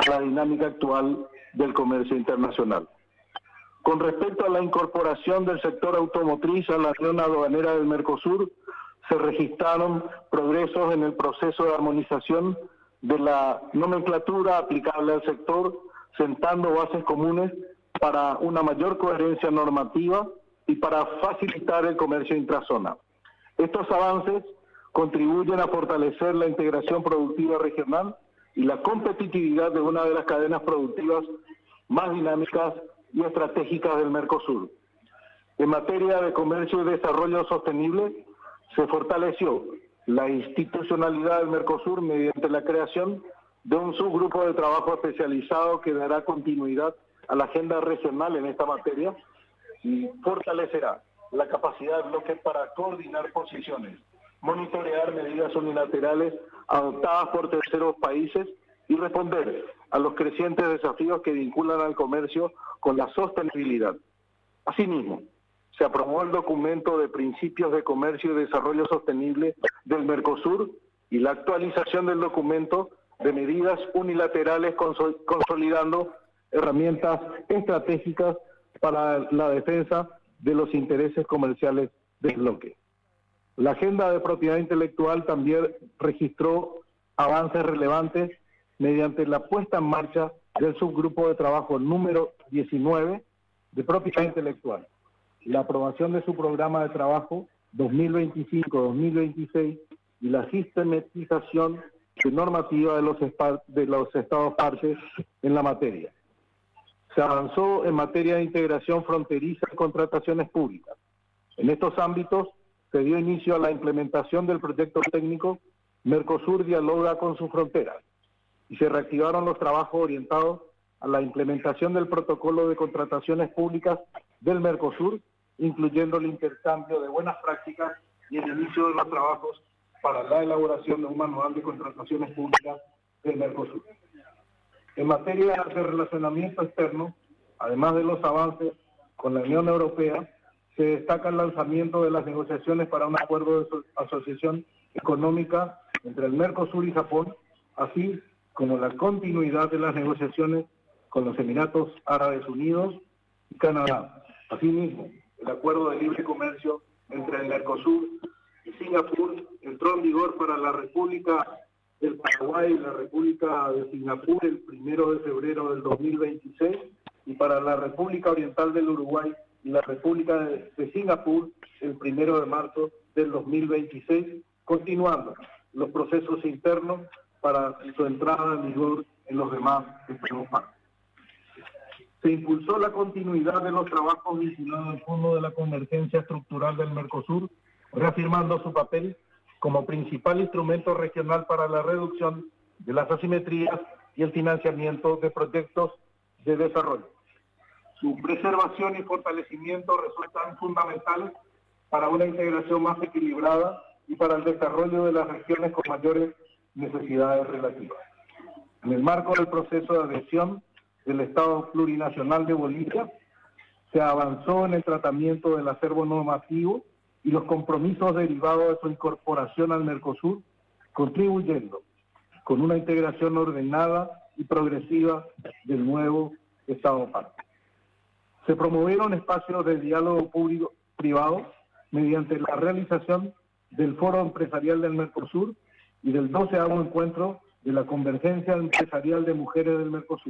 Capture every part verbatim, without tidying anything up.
a la dinámica actual del comercio internacional. Con respecto a la incorporación del sector automotriz a la Unión Aduanera del Mercosur, se registraron progresos en el proceso de armonización de la nomenclatura aplicable al sector, sentando bases comunes para una mayor coherencia normativa y para facilitar el comercio intrazona. Estos avances contribuyen a fortalecer la integración productiva regional y la competitividad de una de las cadenas productivas más dinámicas y estratégicas del Mercosur. En materia de comercio y desarrollo sostenible, se fortaleció la institucionalidad del Mercosur mediante la creación de un subgrupo de trabajo especializado que dará continuidad a la agenda regional en esta materia y fortalecerá la capacidad del bloque para coordinar posiciones, monitorear medidas unilaterales adoptadas por terceros países y responder a los crecientes desafíos que vinculan al comercio con la sostenibilidad. Asimismo, se aprobó el documento de Principios de Comercio y Desarrollo Sostenible del Mercosur y la actualización del documento de medidas unilaterales consolidando herramientas estratégicas para la defensa de los intereses comerciales del bloque. La agenda de propiedad intelectual también registró avances relevantes mediante la puesta en marcha del subgrupo de trabajo número diecinueve de propiedad intelectual, la aprobación de su programa de trabajo dos mil veinticinco a dos mil veintiséis y la sistematización de normativa de los, de los estados partes en la materia. Se avanzó en materia de integración fronteriza y contrataciones públicas. En estos ámbitos se dio inicio a la implementación del proyecto técnico Mercosur Dialoga con sus fronteras y se reactivaron los trabajos orientados a la implementación del protocolo de contrataciones públicas del Mercosur, incluyendo el intercambio de buenas prácticas y el inicio de los trabajos para la elaboración de un manual de contrataciones públicas del Mercosur. En materia de relacionamiento externo, además de los avances con la Unión Europea, se destaca el lanzamiento de las negociaciones para un acuerdo de asociación económica entre el Mercosur y Japón, así como la continuidad de las negociaciones con los Emiratos Árabes Unidos y Canadá. Asimismo, el acuerdo de libre comercio entre el Mercosur y Singapur entró en vigor para la República del Paraguay y la República de Singapur el primero de febrero del dos mil veintiséis y para la República Oriental del Uruguay y la República de, de Singapur el primero de marzo del dos mil veintiséis, continuando los procesos internos para su entrada en vigor en los demás estados partes. Se impulsó la continuidad de los trabajos vinculados al Fondo de la Convergencia Estructural del Mercosur, reafirmando su papel como principal instrumento regional para la reducción de las asimetrías y el financiamiento de proyectos de desarrollo. Su preservación y fortalecimiento resultan fundamentales para una integración más equilibrada y para el desarrollo de las regiones con mayores necesidades relativas. En el marco del proceso de adhesión del Estado Plurinacional de Bolivia, se avanzó en el tratamiento del acervo normativo y los compromisos derivados de su incorporación al Mercosur, contribuyendo con una integración ordenada y progresiva del nuevo Estado parte. Se promovieron espacios de diálogo público-privado mediante la realización del Foro Empresarial del Mercosur y del doceavo encuentro de la Convergencia Empresarial de Mujeres del Mercosur.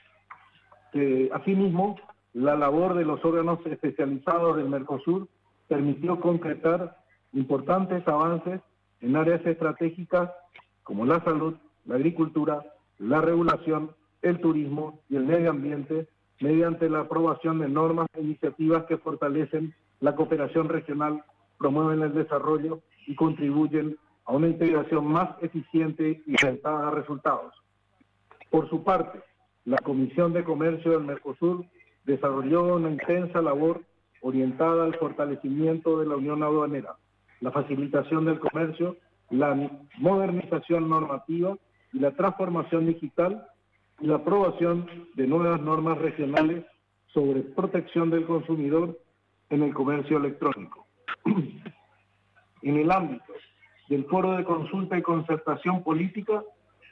Eh, asimismo, la labor de los órganos especializados del Mercosur permitió concretar importantes avances en áreas estratégicas como la salud, la agricultura, la regulación, el turismo y el medio ambiente, mediante la aprobación de normas e iniciativas que fortalecen la cooperación regional, promueven el desarrollo y contribuyen a una integración más eficiente y orientada a resultados. Por su parte, la Comisión de Comercio del Mercosur desarrolló una intensa labor orientada al fortalecimiento de la Unión Aduanera, la facilitación del comercio, la modernización normativa y la transformación digital y la aprobación de nuevas normas regionales sobre protección del consumidor en el comercio electrónico. En el ámbito del Foro de Consulta y Concertación Política,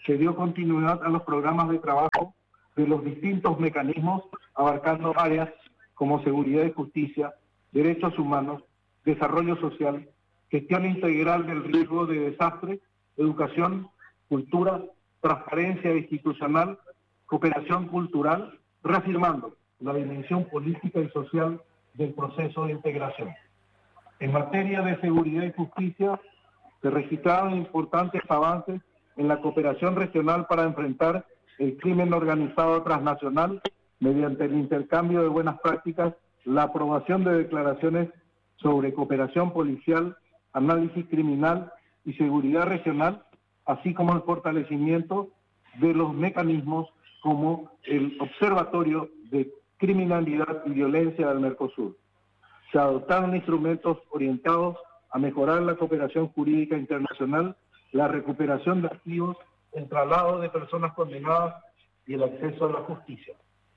se dio continuidad a los programas de trabajo de los distintos mecanismos abarcando áreas como seguridad y justicia, derechos humanos, desarrollo social, gestión integral del riesgo de desastre, educación, cultura, transparencia institucional, cooperación cultural, reafirmando la dimensión política y social del proceso de integración. En materia de seguridad y justicia, se registraron importantes avances en la cooperación regional para enfrentar el crimen organizado transnacional mediante el intercambio de buenas prácticas, la aprobación de declaraciones sobre cooperación policial, análisis criminal y seguridad regional, así como el fortalecimiento de los mecanismos como el Observatorio de Criminalidad y Violencia del Mercosur. Se adoptaron instrumentos orientados a mejorar la cooperación jurídica internacional, la recuperación de activos, el traslado de personas condenadas y el acceso a la justicia.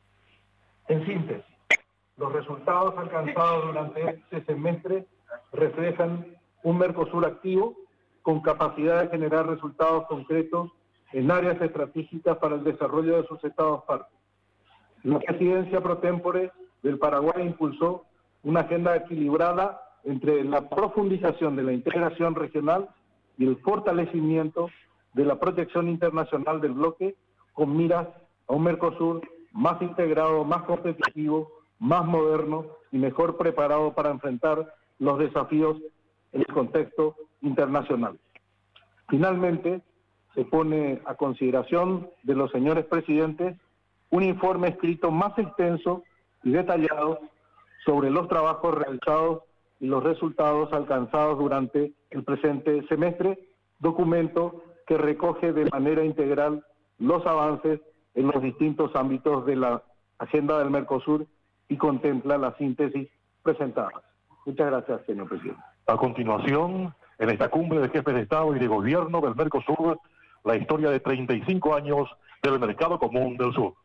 En síntesis, los resultados alcanzados durante este semestre reflejan un Mercosur activo con capacidad de generar resultados concretos en áreas estratégicas para el desarrollo de sus estados partes. La presidencia pro tempore del Paraguay impulsó una agenda equilibrada entre la profundización de la integración regional y el fortalecimiento de la protección internacional del bloque con miras a un Mercosur más integrado, más competitivo, más moderno y mejor preparado para enfrentar los desafíos en el contexto internacional. Finalmente, se pone a consideración de los señores presidentes un informe escrito más extenso y detallado sobre los trabajos realizados y los resultados alcanzados durante el presente semestre, documento que recoge de manera integral los avances en los distintos ámbitos de la agenda del Mercosur y contempla la síntesis presentada. Muchas gracias, señor presidente. A continuación, en esta cumbre de jefes de Estado y de Gobierno del Mercosur, la historia de treinta y cinco años del Mercado Común del Sur.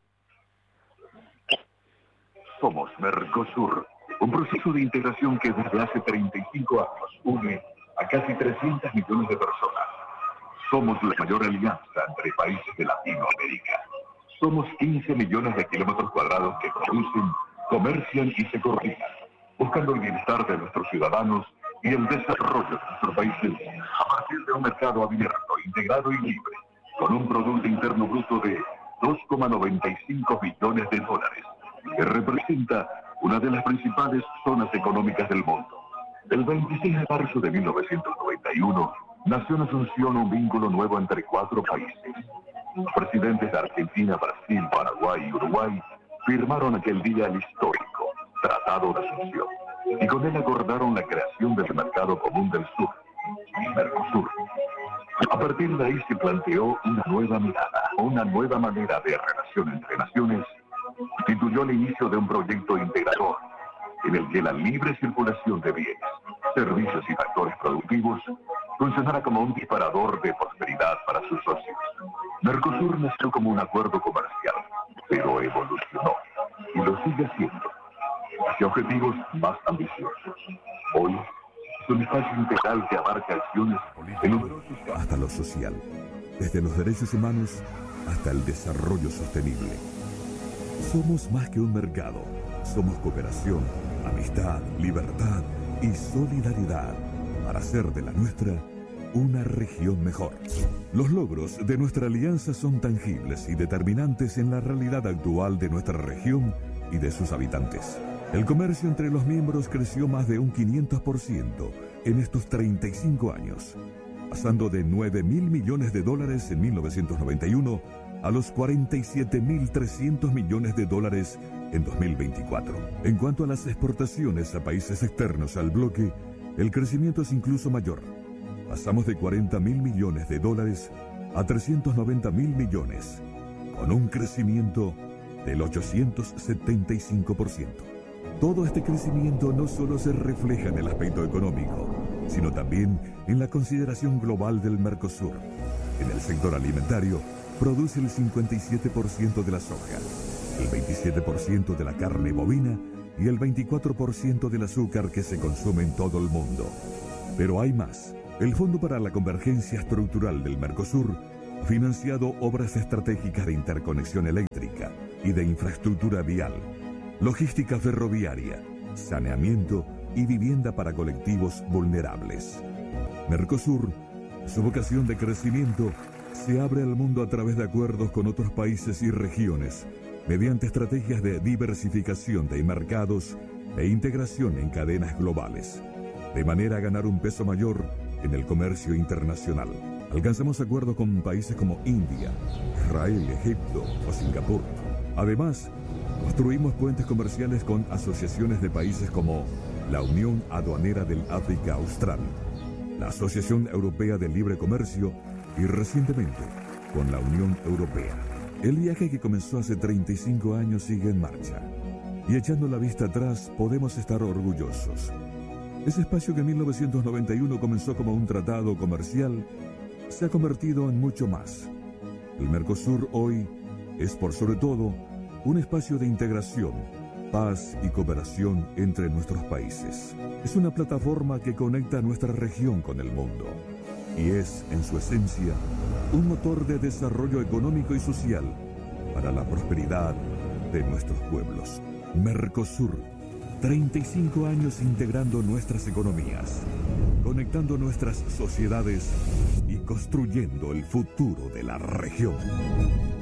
Somos Mercosur, un proceso de integración que desde hace treinta y cinco años une a casi trescientos millones de personas. Somos la mayor alianza entre países de Latinoamérica. Somos quince millones de kilómetros cuadrados que producen, comercian y se coordinan, buscando el bienestar de nuestros ciudadanos y el desarrollo de nuestro país a partir de un mercado abierto, integrado y libre, con un Producto Interno Bruto de dos coma noventa y cinco billones de dólares, que representa una de las principales zonas económicas del mundo. El veintiséis de marzo de mil novecientos noventa y uno nació en Asunción un vínculo nuevo entre cuatro países. Los presidentes de Argentina, Brasil, Paraguay y Uruguay firmaron aquel día el histórico Tratado de Asunción y con él acordaron la creación del Mercado Común del Sur, el Mercosur. A partir de ahí se planteó una nueva mirada, una nueva manera de relación entre naciones. Constituyó el inicio de un proyecto integrador en el que la libre circulación de bienes, servicios y factores productivos funcionara como un disparador de prosperidad para sus socios. Mercosur nació como un acuerdo comercial, pero evolucionó y lo sigue haciendo hacia objetivos más ambiciosos. Hoy es un espacio integral que abarca acciones en un... hasta lo social, desde los derechos humanos hasta el desarrollo sostenible. Somos más que un mercado, somos cooperación, amistad, libertad y solidaridad para hacer de la nuestra una región mejor. Los logros de nuestra alianza son tangibles y determinantes en la realidad actual de nuestra región y de sus habitantes. El comercio entre los miembros creció más de un quinientos por ciento en estos treinta y cinco años, pasando de nueve mil millones de dólares en mil novecientos noventa y uno a los cuarenta y siete mil trescientos millones de dólares en dos mil veinticuatro. En cuanto a las exportaciones a países externos al bloque, el crecimiento es incluso mayor. Pasamos de cuarenta mil millones de dólares a trescientos noventa mil millones, con un crecimiento del ochocientos setenta y cinco por ciento. Todo este crecimiento no solo se refleja en el aspecto económico, sino también en la consideración global del Mercosur. En el sector alimentario, produce el cincuenta y siete por ciento de la soja, el veintisiete por ciento de la carne bovina y el veinticuatro por ciento del azúcar que se consume en todo el mundo. Pero hay más. El Fondo para la Convergencia Estructural del Mercosur Ha financiado obras estratégicas de interconexión eléctrica y de infraestructura vial, logística ferroviaria, saneamiento y vivienda para colectivos vulnerables. Mercosur, su vocación de crecimiento, se abre al mundo a través de acuerdos con otros países y regiones, mediante estrategias de diversificación de mercados e integración en cadenas globales, de manera a ganar un peso mayor en el comercio internacional. Alcanzamos acuerdos con países como India, Israel, Egipto o Singapur. Además, construimos puentes comerciales con asociaciones de países como la Unión Aduanera del África Austral, la Asociación Europea de Libre Comercio y recientemente con la Unión Europea. El viaje que comenzó hace treinta y cinco años sigue en marcha y echando la vista atrás podemos estar orgullosos. Ese espacio que en mil novecientos noventa y uno comenzó como un tratado comercial se ha convertido en mucho más. El Mercosur hoy es por sobre todo un espacio de integración, paz y cooperación entre nuestros países. Es una plataforma que conecta a nuestra región con el mundo y es, en su esencia, un motor de desarrollo económico y social para la prosperidad de nuestros pueblos. Mercosur, treinta y cinco años integrando nuestras economías, conectando nuestras sociedades y construyendo el futuro de la región.